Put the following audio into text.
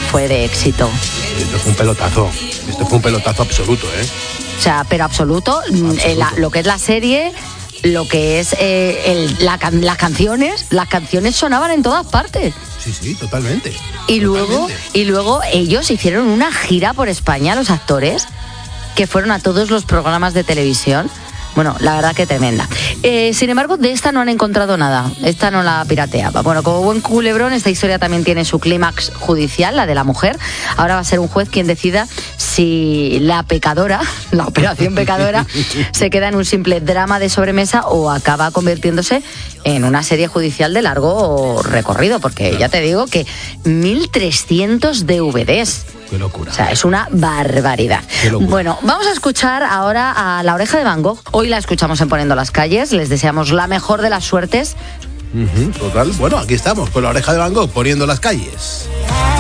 fue de éxito. Esto fue un pelotazo absoluto, ¿eh? O sea, pero absoluto. Lo que es la serie, lo que es las canciones sonaban en todas partes. Sí, totalmente. Y luego ellos hicieron una gira por España, los actores, que fueron a todos los programas de televisión. Bueno, la verdad que tremenda. Sin embargo, de esta no han encontrado nada. Esta no la pirateaba. Bueno, como buen culebrón, esta historia también tiene su clímax judicial, la de la mujer. Ahora va a ser un juez quien decida si la pecadora, la operación pecadora, se queda en un simple drama de sobremesa o acaba convirtiéndose en una serie judicial de largo recorrido. Porque ya te digo que 1.300 DVDs. Qué locura. O sea, es una barbaridad. Bueno, vamos a escuchar ahora a La Oreja de Van Gogh. Hoy la escuchamos en Poniendo las Calles. Les deseamos la mejor de las suertes. Total. Bueno, aquí estamos con La Oreja de Van Gogh, Poniendo las Calles.